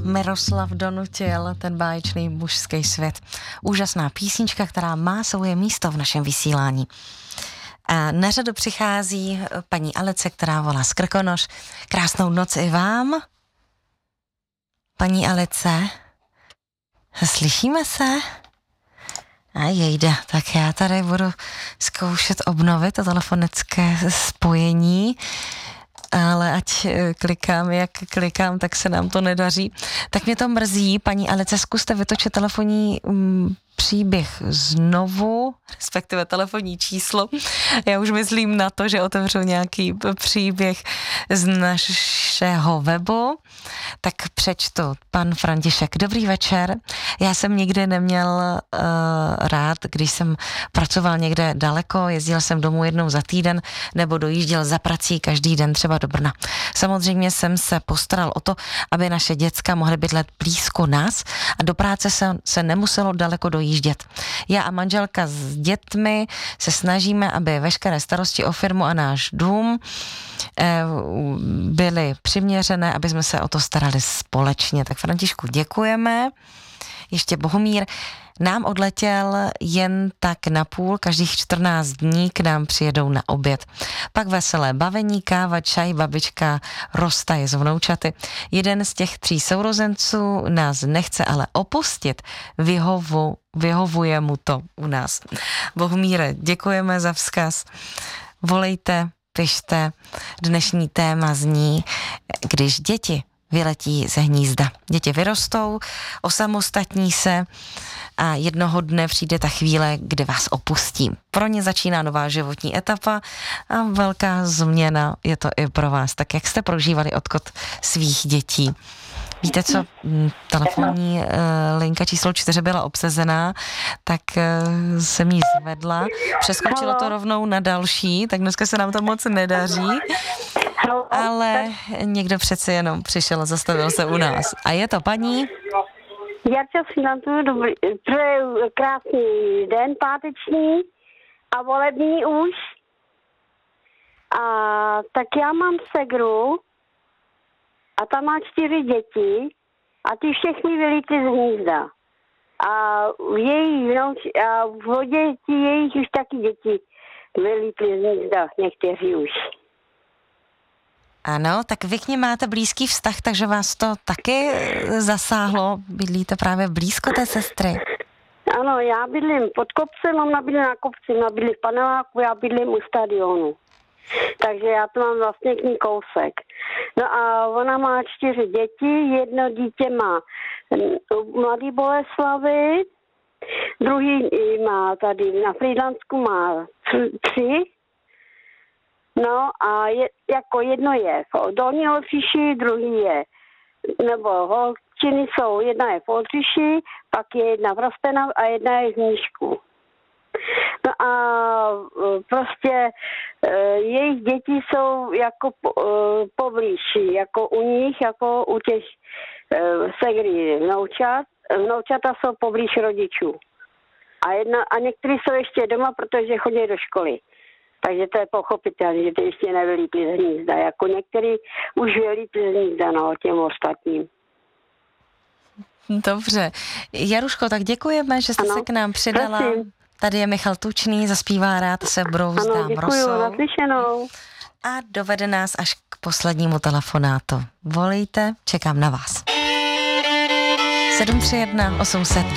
Miroslav donutil, ten báječný mužský svět. Úžasná písnička, která má svoje místo v našem vysílání. A na řadu přichází paní Alice, která volá z Krkonoš. Krásnou noc i vám. Paní Alice, slyšíme se? A jejda, tak já tady budu zkoušet obnovit to telefonické spojení, ale ať klikám, jak klikám, tak se nám to nedaří. Tak mě to mrzí, paní Alice, zkuste vytočit telefonní příběh znovu, respektive telefonní číslo. Já už myslím na to, že otevřu nějaký příběh z našeho webu. Tak přečtu. Pan František. Dobrý večer. Já jsem nikdy neměl rád, když jsem pracoval někde daleko, jezdil jsem domů jednou za týden nebo dojížděl za prací každý den třeba do Brna. Samozřejmě jsem se postaral o to, aby naše děcka mohly bydlet blízko nás a do práce se nemuselo daleko dojíždět. Já a manželka s dětmi se snažíme, aby veškeré starosti o firmu a náš dům byly přiměřené, aby jsme se o to starali společně. Tak Františku, děkujeme. Ještě Bohumír. Nám odletěl jen tak na půl, každých 14 dní k nám přijedou na oběd. Pak veselé bavení, káva, čaj, babička roztaje s vnoučaty. Jeden z těch 3 sourozenců nás nechce ale opustit. Vyhovuje mu to u nás. Bohumíre, děkujeme za vzkaz. Volejte, pište. Dnešní téma zní, když děti vyletí ze hnízda. Děti vyrostou, osamostatní se a jednoho dne přijde ta chvíle, kdy vás opustí. Pro ně začíná nová životní etapa a velká změna je to i pro vás. Tak jak jste prožívali odchod svých dětí? Víte co, telefonní linka číslo 4 byla obsazená, tak jsem jí zvedla. Přeskočilo to rovnou na další, tak dneska se nám to moc nedaří. Ale někdo přece jenom přišel a zastavil se u nás. A je to paní? Jarča Sfinantu, přeju krásný den páteční a volební už. A tak já mám segru a ta má 4 děti a ty všechny vylítly z hnízda. A v děti jejich už taky děti vylítly z hnízda, někteří už. Ano, tak vy k ní máte blízký vztah, takže vás to taky zasáhlo? Bydlíte právě blízko té sestry? Ano, já bydlím pod kopcem, ona bydlí na kopci, ona bydlí v paneláku, já bydlím u stadionu. Takže já to mám vlastně k ní kousek. No a ona má 4 děti, jedno dítě má Mladý Boleslavy, druhý má tady na Frýdlansku má 3. No a jako jedno je v Dolní Oldřiši, druhý je, nebo holčiny jsou, jedna je v Oldřiši, pak je jedna v Rostenov a jedna je v Nížku. No a prostě jejich děti jsou jako poblíž, jako u nich, jako u těch segry vnoučat. Vnoučata jsou poblíž rodičů. A někteří jsou ještě doma, protože chodí do školy. Takže to je pochopitelné, že ty ještě nevylítli z hnízda. Jako některý už vylítli z hnízda, no, těm ostatním. Dobře. Jaruško, tak děkujeme, že jste se k nám přidala. Prosím. Tady je Michal Tučný, zaspívá Rád se brouzdám rosou. Ano, děkuju, naslyšenou. A dovede nás až k poslednímu telefonátu. Volejte, čekám na vás. 731 800